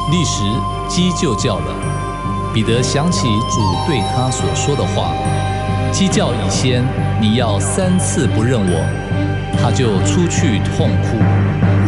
立时鸡就叫了。彼得想起主对他所说的话：鸡叫以先，你要3次不认我。他就出去痛哭。